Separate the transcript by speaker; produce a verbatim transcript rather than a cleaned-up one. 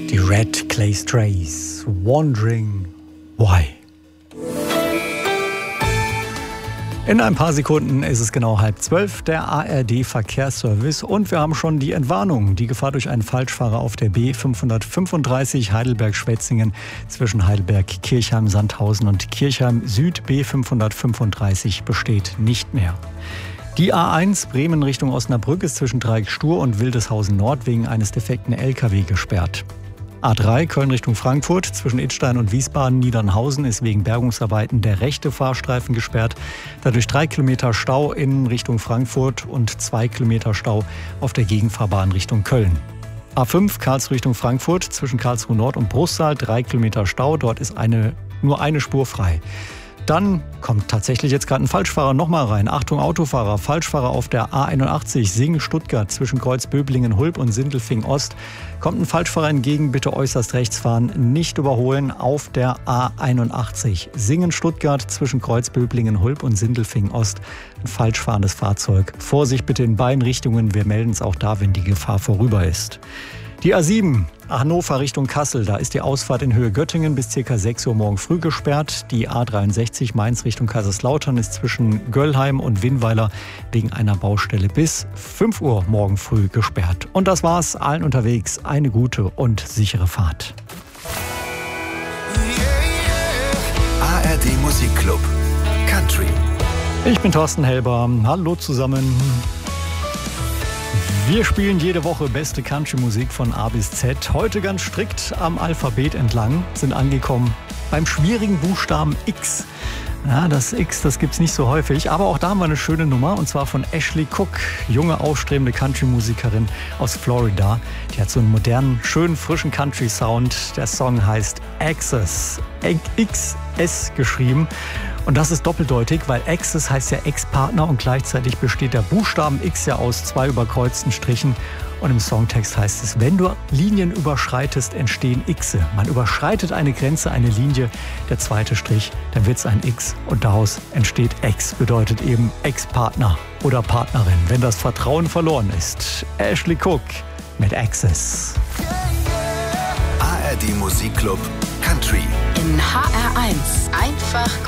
Speaker 1: Die Red Clay Strays, Wondering Why. In ein paar Sekunden ist es genau halb zwölf, der A R D-Verkehrsservice, und wir haben schon die Entwarnung. Die Gefahr durch einen Falschfahrer auf der B fünfhundertfünfunddreißig Heidelberg-Schwetzingen zwischen Heidelberg-Kirchheim-Sandhausen und Kirchheim-Süd B fünfhundertfünfunddreißig besteht nicht mehr. Die A eins Bremen Richtung Osnabrück ist zwischen Dreieck-Stur und Wildeshausen Nord wegen eines defekten L K W gesperrt. A drei Köln Richtung Frankfurt zwischen Idstein und Wiesbaden-Niedernhausen ist wegen Bergungsarbeiten der rechte Fahrstreifen gesperrt. Dadurch drei Kilometer Stau in Richtung Frankfurt und zwei Kilometer Stau auf der Gegenfahrbahn Richtung Köln. A fünf Karlsruhe Richtung Frankfurt zwischen Karlsruhe Nord und Bruchsal drei Kilometer Stau. Dort ist eine, nur eine Spur frei. Dann kommt tatsächlich jetzt gerade ein Falschfahrer nochmal rein. Achtung Autofahrer, Falschfahrer auf der A einundachtzig Singen-Stuttgart zwischen Kreuzböblingen-Hulb und Sindelfingen-Ost. Kommt ein Falschfahrer entgegen, bitte äußerst rechts fahren, nicht überholen auf der A einundachtzig Singen-Stuttgart zwischen Kreuzböblingen-Hulb und Sindelfingen-Ost. Ein falsch fahrendes Fahrzeug. Vorsicht bitte in beiden Richtungen, wir melden es auch da, wenn die Gefahr vorüber ist. Die A sieben, Hannover Richtung Kassel, da ist die Ausfahrt in Höhe Göttingen bis ca. sechs Uhr morgen früh gesperrt. Die A dreiundsechzig Mainz Richtung Kaiserslautern ist zwischen Göllheim und Winnweiler wegen einer Baustelle bis fünf Uhr morgen früh gesperrt. Und das war's, allen unterwegs eine gute und sichere Fahrt.
Speaker 2: A R D Musikclub Country.
Speaker 1: Ich bin Thorsten Helber, hallo zusammen. Wir spielen jede Woche beste Country-Musik von A bis Z. Heute ganz strikt am Alphabet entlang, sind angekommen beim schwierigen Buchstaben X. Ja, das X, das gibt's nicht so häufig, aber auch da haben wir eine schöne Nummer, und zwar von Ashley Cook, junge, aufstrebende Country-Musikerin aus Florida. Die hat so einen modernen, schönen, frischen Country-Sound. Der Song heißt Access, X S geschrieben. Und das ist doppeldeutig, weil Access heißt ja Ex-Partner und gleichzeitig besteht der Buchstaben X ja aus zwei überkreuzten Strichen. Und im Songtext heißt es, wenn du Linien überschreitest, entstehen Xe. Man überschreitet eine Grenze, eine Linie, der zweite Strich, dann wird es ein X und daraus entsteht Ex, bedeutet eben Ex-Partner oder Partnerin, wenn das Vertrauen verloren ist. Ashley Cook mit Access.
Speaker 2: A R D Musikclub Country.
Speaker 3: In H R eins einfach